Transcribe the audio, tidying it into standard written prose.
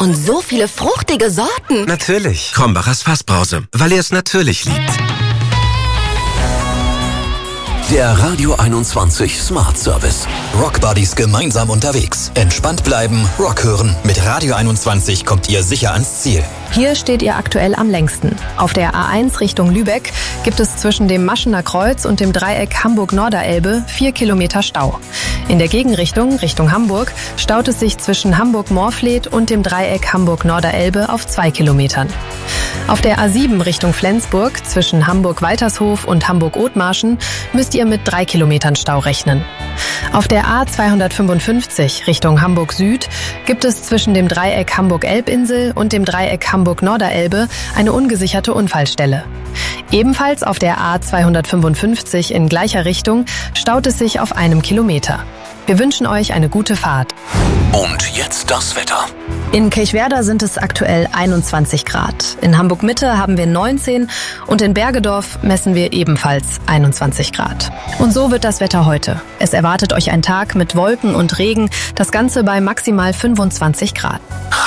Und so viele fruchtige Sorten. Natürlich. Krombacher Fassbrause, weil er es natürlich liebt. Der Radio 21 Smart Service. Rock Buddies gemeinsam unterwegs. Entspannt bleiben, Rock hören. Mit Radio 21 kommt ihr sicher ans Ziel. Hier steht ihr aktuell am längsten. Auf der A1 Richtung Lübeck gibt es zwischen dem Maschener Kreuz und dem Dreieck Hamburg-Norderelbe 4 Kilometer Stau. In der Gegenrichtung, Richtung Hamburg, staut es sich zwischen Hamburg-Morfleet und dem Dreieck Hamburg-Norderelbe auf 2 Kilometern. Auf der A7 Richtung Flensburg zwischen Hamburg-Waltershof und Hamburg-Othmarschen müsst ihr mit 3 Kilometern Stau rechnen. Auf der A255 Richtung Hamburg Süd gibt es zwischen dem Dreieck Hamburg-Elbinsel und dem Dreieck Hamburg-Norderelbe eine ungesicherte Unfallstelle. Ebenfalls auf der A255 in gleicher Richtung staut es sich auf 1 Kilometer. Wir wünschen euch eine gute Fahrt. Und jetzt das Wetter. In Kirchwerder sind es aktuell 21 Grad. In Hamburg-Mitte haben wir 19 und in Bergedorf messen wir ebenfalls 21 Grad. Und so wird das Wetter heute. Es erwartet euch ein Tag mit Wolken und Regen, das Ganze bei maximal 25 Grad.